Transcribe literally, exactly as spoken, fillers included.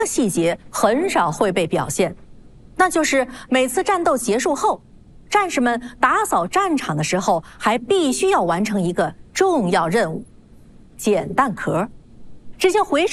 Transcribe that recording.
细节很少会被表现，那就是每次战斗结束后，战士们打扫战场的时候，还必须要完成一个重要任务——捡弹壳。这些回收